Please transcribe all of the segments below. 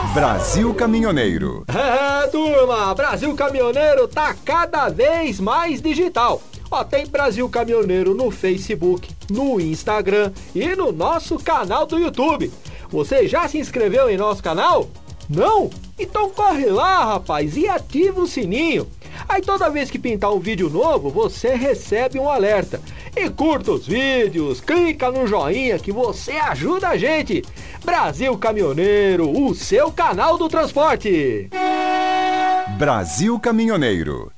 Brasil Caminhoneiro. É, turma, Brasil Caminhoneiro tá cada vez mais digital. Ó, tem Brasil Caminhoneiro no Facebook, no Instagram e no nosso canal do YouTube. Você já se inscreveu em nosso canal? Não? Então corre lá, rapaz, e ativa o sininho. Aí toda vez que pintar um vídeo novo, você recebe um alerta. E curta os vídeos, clica no joinha que você ajuda a gente. Brasil Caminhoneiro, o seu canal do transporte. Brasil Caminhoneiro.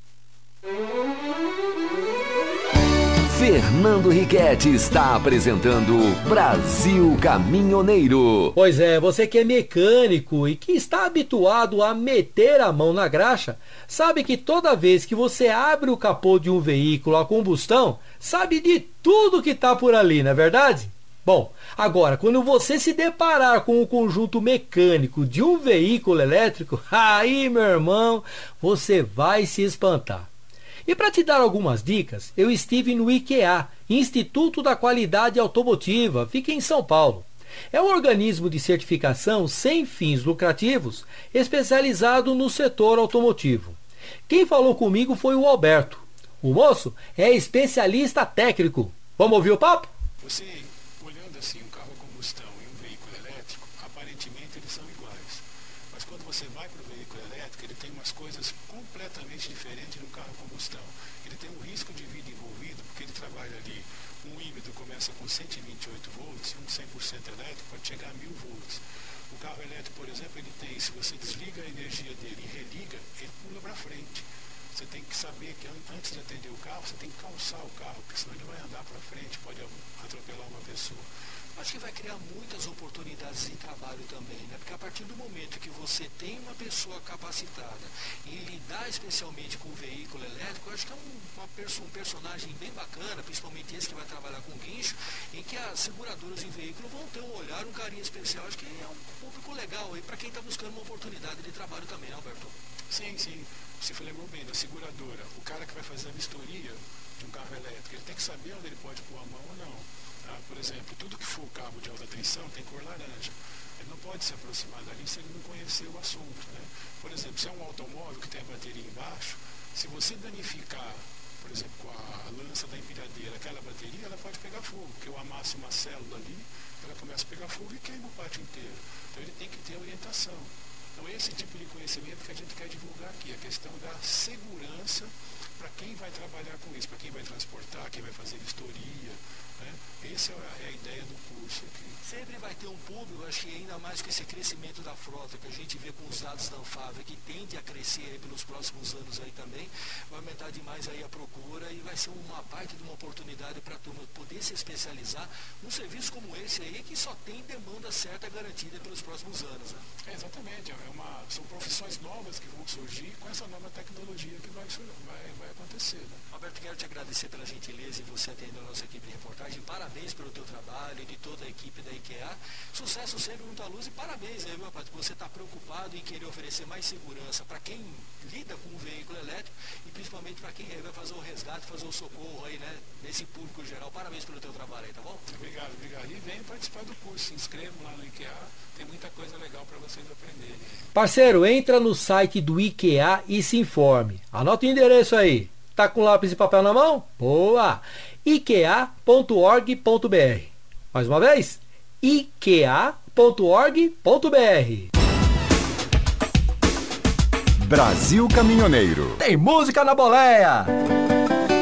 Fernando Riquetti está apresentando Brasil Caminhoneiro. Pois é, você que é mecânico e que está habituado a meter a mão na graxa, sabe que toda vez que você abre o capô de um veículo a combustão, sabe de tudo que está por ali, não é verdade? Bom, agora, quando você se deparar com o conjunto mecânico de um veículo elétrico, aí, meu irmão, você vai se espantar. E para te dar algumas dicas, eu estive no IQA, Instituto da Qualidade Automotiva, fica em São Paulo. É um organismo de certificação sem fins lucrativos, especializado no setor automotivo. Quem falou comigo foi o Alberto. O moço é especialista técnico. Vamos ouvir o papo? Você, olhando assim um carro a combustão e um veículo elétrico, aparentemente eles são iguais. Mas quando você vai para o veículo elétrico, ele tem umas coisas completamente diferentes no carro a combustão. Ele tem um risco de vida envolvido, porque ele trabalha ali, um híbrido começa com 128 volts, um 100% elétrico pode chegar a 1000 volts. O carro elétrico, por exemplo, ele tem, se você desliga a energia dele e religa, ele pula para frente. Você tem que saber que antes de atender o carro, você tem que calçar o carro, porque senão ele vai andar para frente, pode atropelar uma pessoa. Acho que vai criar muitas oportunidades de trabalho também, né? Porque a partir do momento que você tem uma pessoa capacitada em lidar especialmente com o veículo elétrico, eu acho que é um personagem bem bacana, principalmente esse que vai trabalhar com guincho, em que as seguradoras em veículo vão ter um olhar, um carinho especial. Acho que é um público legal aí para quem está buscando uma oportunidade de trabalho também, né, Alberto? Sim, sim. Você lembrou bem da seguradora. O cara que vai fazer a vistoria de um carro elétrico, ele tem que saber onde ele pode pôr a mão ou não. Por exemplo, tudo que for cabo de alta tensão tem cor laranja. Ele não pode se aproximar dali se ele não conhecer o assunto, né? Por exemplo, se é um automóvel que tem a bateria embaixo, se você danificar, por exemplo, com a lança da empilhadeira, aquela bateria, ela pode pegar fogo, porque eu amasse uma célula ali, ela começa a pegar fogo e queima o pátio inteiro. Então ele tem que ter orientação. Então esse tipo de conhecimento que a gente quer divulgar aqui, a questão da segurança para quem vai trabalhar com isso, para quem vai transportar, quem vai fazer vistoria, né? Essa é a ideia do curso aqui. Sempre vai ter um público, acho que ainda mais com esse crescimento da frota que a gente vê com os dados da Anfávia, que tende a crescer aí pelos próximos anos aí também, vai aumentar demais aí a procura e vai ser uma parte de uma oportunidade para a turma poder se especializar num serviço como esse aí, que só tem demanda certa garantida pelos próximos anos, né? Exatamente, são profissões novas que vão surgir com essa nova tecnologia que vai acontecer, né? Alberto, quero te agradecer pela gentileza e você atendendo a nossa equipe de reportagem. Parabéns pelo teu trabalho e de toda a equipe da IKEA. Sucesso sempre junto à luz e parabéns aí, meu rapaz, que você está preocupado em querer oferecer mais segurança para quem lida com o veículo elétrico e principalmente para quem vai fazer o resgate, fazer o socorro aí, né, nesse público geral. Parabéns pelo teu trabalho aí, tá bom? Obrigado. E venham participar do curso, se inscrevam lá no IKEA, tem muita coisa legal para vocês aprenderem. Parceiro, entra no site do IKEA e se informe. Anota o endereço aí. Tá com lápis e papel na mão? Boa! ikea.org.br. Mais uma vez, ikea.org.br. Brasil Caminhoneiro. Tem música na boleia!